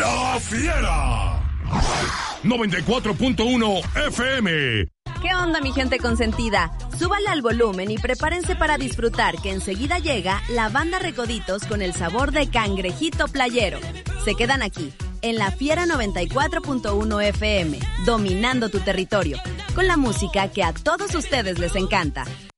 La Fiera. 94.1 FM. ¿Qué onda, mi gente consentida? Súbale al volumen y prepárense para disfrutar que enseguida llega la banda Recoditos con el sabor de cangrejito playero. Se quedan aquí, en La Fiera 94.1 FM, dominando tu territorio, con la música que a todos ustedes les encanta.